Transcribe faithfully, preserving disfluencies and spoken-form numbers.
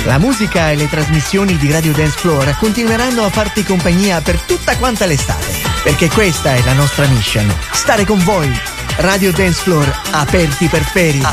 La musica e le trasmissioni di Radio Dance Floor continueranno a farti compagnia per tutta quanta l'estate, perché questa è la nostra mission, stare con voi. Radio Dance Floor, aperti per Feri.